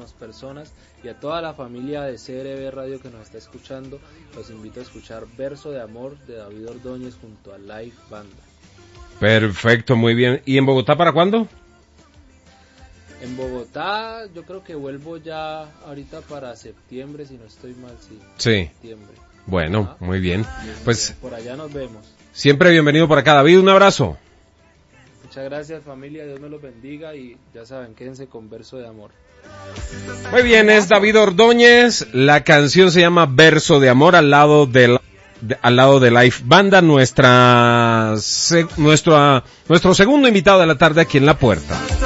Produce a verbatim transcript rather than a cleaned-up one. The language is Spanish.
muchísimas personas, y a toda la familia de C R B Radio que nos está escuchando, los invito a escuchar Verso de Amor de David Ordóñez junto a Live Banda. Perfecto, muy bien. ¿Y en Bogotá para cuándo? En Bogotá yo creo que vuelvo ya ahorita para septiembre, si no estoy mal, sí. Sí. Septiembre. Bueno, ¿Ah? muy bien. Pues por allá nos vemos. Siempre bienvenido por acá, David, un abrazo. Muchas gracias, familia, Dios me los bendiga y ya saben, quédense con Verso de Amor. Muy bien, es David Ordóñez, la canción se llama Verso de Amor al lado del de, al lado de Live Banda, nuestra se, nuestro, nuestro segundo invitado de la tarde aquí en La Puerta.